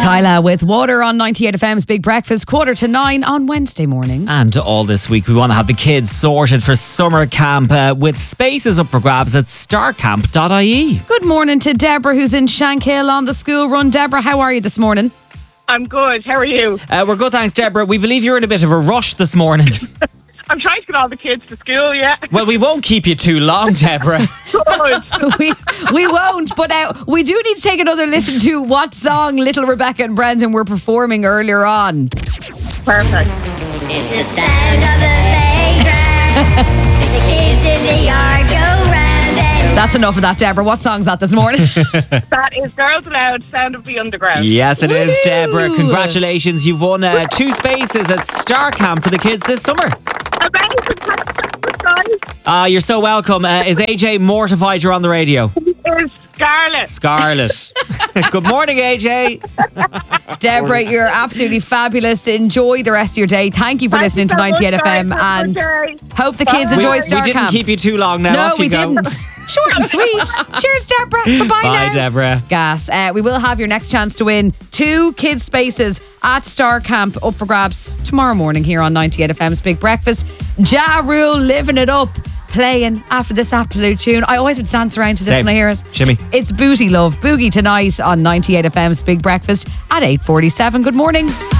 Tyla with Water on 98 FM's Big Breakfast, 8:45 on Wednesday morning. And all this week, we want to have the kids sorted for summer camp with spaces up for grabs at starcamp.ie. Good morning to Deborah, who's in Shankill on the school run. Deborah, how are you this morning? I'm good. How are you? We're good, thanks, Deborah. We believe you're in a bit of a rush this morning. I'm trying to get all the kids to school, yeah. Well, we won't keep you too long, Deborah. Good. we won't, but we do need to take another listen to what song Little Rebecca and Brendan were performing earlier on. Perfect. It's the sound of the playground. The kids in the yard go round and That's enough of that, Deborah. What song's that this morning? That is Girls Aloud, Sound of the Underground. Yes, it is, Woo! Deborah. Congratulations. You've won 2 spaces at Star Camp for the kids this summer. Amazing. Thanks so much, guys. You're so welcome. Is AJ mortified you're on the radio? It is Scarlett. Scarlett. Good morning, AJ. Deborah, you're absolutely fabulous. Enjoy the rest of your day. Thank you for Thank you listening to so much, 98 FM guys. Have a and good day. hope the kids Bye. enjoy We Star didn't Camp. keep you too long now. No, Off you we go. didn't. Short and sweet. Cheers, Deborah. Bye-bye Bye, now. Deborah. Gas. We will have your next chance to win 2 kids' spaces at Star Camp up for grabs tomorrow morning here on 98 FM's Big Breakfast. Ja Rule living it up, playing after this absolute tune. I always would dance around to this Same. when I hear it. Shimmy. It's Booty Love. Boogie tonight on 98 FM's Big Breakfast at 8:47. Good morning.